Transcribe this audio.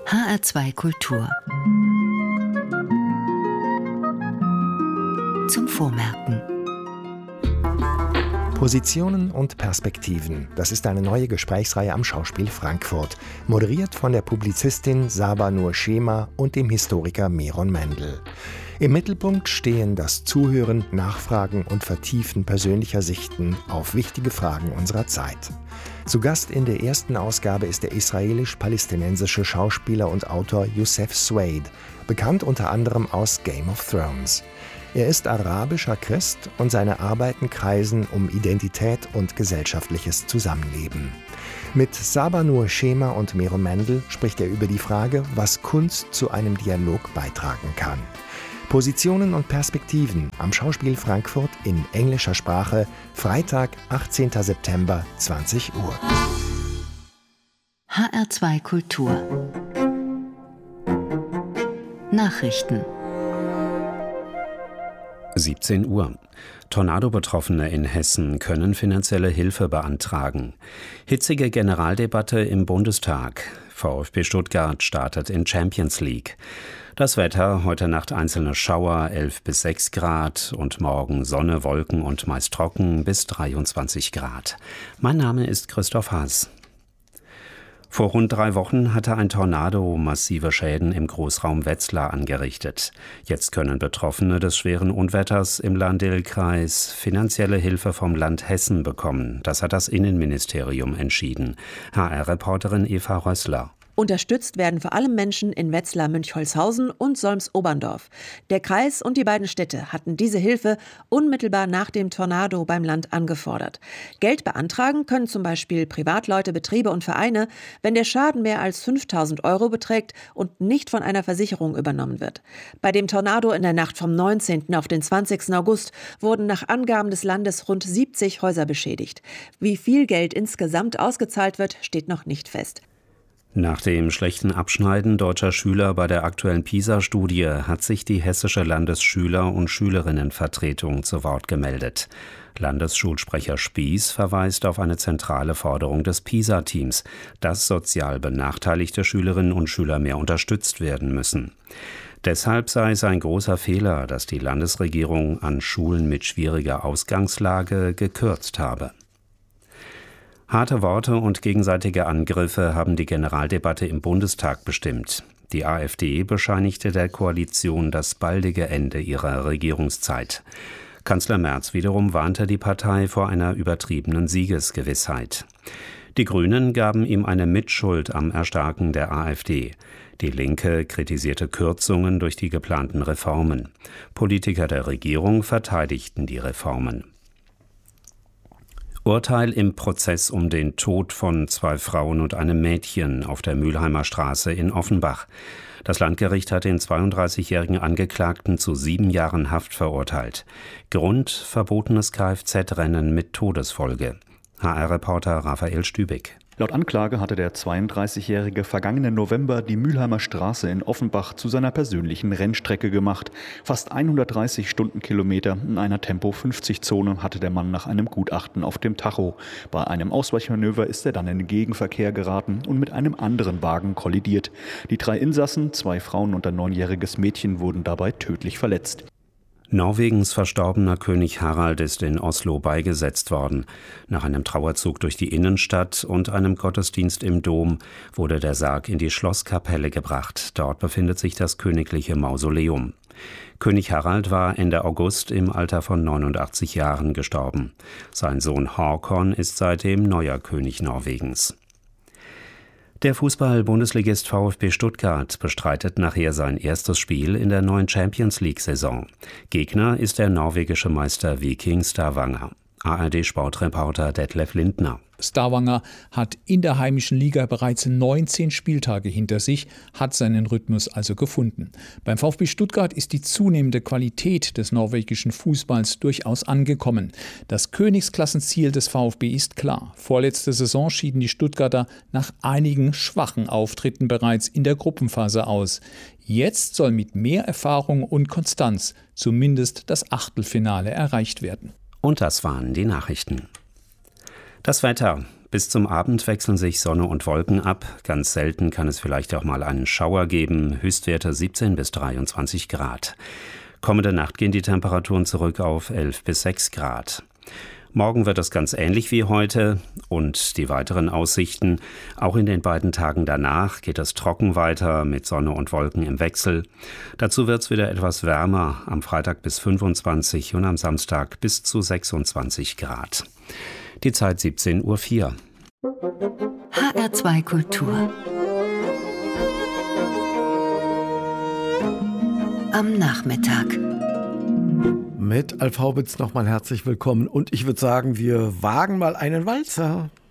HR2 Kultur. Zum Vormerken. Positionen und Perspektiven. Das ist eine neue Gesprächsreihe am Schauspiel Frankfurt, moderiert von der Publizistin Sabanur Schema und dem Historiker Meron Mendel. Im Mittelpunkt stehen das Zuhören, Nachfragen und Vertiefen persönlicher Sichten auf wichtige Fragen unserer Zeit. Zu Gast in der ersten Ausgabe ist der israelisch-palästinensische Schauspieler und Autor Youssef Soueid, bekannt unter anderem aus Game of Thrones. Er ist arabischer Christ und seine Arbeiten kreisen um Identität und gesellschaftliches Zusammenleben. Mit Sabanur Schema und Meron Mendel spricht er über die Frage, was Kunst zu einem Dialog beitragen kann. Positionen und Perspektiven am Schauspiel Frankfurt in englischer Sprache, Freitag, 18. September, 20 Uhr. HR2 Kultur. Nachrichten. 17 Uhr. Tornado-Betroffene in Hessen können finanzielle Hilfe beantragen. Hitzige Generaldebatte im Bundestag. VfB Stuttgart startet in Champions League. Das Wetter, heute Nacht einzelne Schauer, 11 bis 6 Grad und morgen Sonne, Wolken und meist trocken bis 23 Grad. Mein Name ist Christoph Haas. Vor rund 3 Wochen hatte ein Tornado massive Schäden im Großraum Wetzlar angerichtet. Jetzt können Betroffene des schweren Unwetters im Lahn-Dill-Kreis finanzielle Hilfe vom Land Hessen bekommen. Das hat das Innenministerium entschieden. HR-Reporterin Eva Rössler. Unterstützt werden vor allem Menschen in Wetzlar-Münchholzhausen und Solms-Oberndorf. Der Kreis und die beiden Städte hatten diese Hilfe unmittelbar nach dem Tornado beim Land angefordert. Geld beantragen können zum Beispiel Privatleute, Betriebe und Vereine, wenn der Schaden mehr als 5.000 € beträgt und nicht von einer Versicherung übernommen wird. Bei dem Tornado in der Nacht vom 19. auf den 20. August wurden nach Angaben des Landes rund 70 Häuser beschädigt. Wie viel Geld insgesamt ausgezahlt wird, steht noch nicht fest. Nach dem schlechten Abschneiden deutscher Schüler bei der aktuellen PISA-Studie hat sich die hessische Landesschüler- und Schülerinnenvertretung zu Wort gemeldet. Landesschulsprecher Spieß verweist auf eine zentrale Forderung des PISA-Teams, dass sozial benachteiligte Schülerinnen und Schüler mehr unterstützt werden müssen. Deshalb sei es ein großer Fehler, dass die Landesregierung an Schulen mit schwieriger Ausgangslage gekürzt habe. Harte Worte und gegenseitige Angriffe haben die Generaldebatte im Bundestag bestimmt. Die AfD bescheinigte der Koalition das baldige Ende ihrer Regierungszeit. Kanzler Merz wiederum warnte die Partei vor einer übertriebenen Siegesgewissheit. Die Grünen gaben ihm eine Mitschuld am Erstarken der AfD. Die Linke kritisierte Kürzungen durch die geplanten Reformen. Politiker der Regierung verteidigten die Reformen. Urteil im Prozess um den Tod von 2 Frauen und einem Mädchen auf der Mülheimer Straße in Offenbach. Das Landgericht hat den 32-jährigen Angeklagten zu 7 Jahren Haft verurteilt. Grund: verbotenes Kfz-Rennen mit Todesfolge. HR-Reporter Raphael Stübig. Laut Anklage hatte der 32-Jährige vergangenen November die Mülheimer Straße in Offenbach zu seiner persönlichen Rennstrecke gemacht. Fast 130 Stundenkilometer in einer Tempo-50-Zone hatte der Mann nach einem Gutachten auf dem Tacho. Bei einem Ausweichmanöver ist er dann in den Gegenverkehr geraten und mit einem anderen Wagen kollidiert. Die 3 Insassen, 2 Frauen und ein 9-jähriges Mädchen, wurden dabei tödlich verletzt. Norwegens verstorbener König Harald ist in Oslo beigesetzt worden. Nach einem Trauerzug durch die Innenstadt und einem Gottesdienst im Dom wurde der Sarg in die Schlosskapelle gebracht. Dort befindet sich das königliche Mausoleum. König Harald war Ende August im Alter von 89 Jahren gestorben. Sein Sohn Håkon ist seitdem neuer König Norwegens. Der Fußball-Bundesligist VfB Stuttgart bestreitet nachher sein erstes Spiel in der neuen Champions-League-Saison. Gegner ist der norwegische Meister Viking Stavanger. ARD-Sportreporter Detlef Lindner. Stavanger hat in der heimischen Liga bereits 19 Spieltage hinter sich, hat seinen Rhythmus also gefunden. Beim VfB Stuttgart ist die zunehmende Qualität des norwegischen Fußballs durchaus angekommen. Das Königsklassenziel des VfB ist klar. Vorletzte Saison schieden die Stuttgarter nach einigen schwachen Auftritten bereits in der Gruppenphase aus. Jetzt soll mit mehr Erfahrung und Konstanz zumindest das Achtelfinale erreicht werden. Und das waren die Nachrichten. Das Wetter. Bis zum Abend wechseln sich Sonne und Wolken ab. Ganz selten kann es vielleicht auch mal einen Schauer geben. Höchstwerte 17 bis 23 Grad. Kommende Nacht gehen die Temperaturen zurück auf 11 bis 6 Grad. Morgen wird es ganz ähnlich wie heute und die weiteren Aussichten. Auch in den beiden Tagen danach geht es trocken weiter mit Sonne und Wolken im Wechsel. Dazu wird es wieder etwas wärmer, am Freitag bis 25 und am Samstag bis zu 26 Grad. Die Zeit 17:04 Uhr. HR2 Kultur. Am Nachmittag. Mit Alf Haubitz nochmal herzlich willkommen und ich würde sagen, wir wagen mal einen Walzer.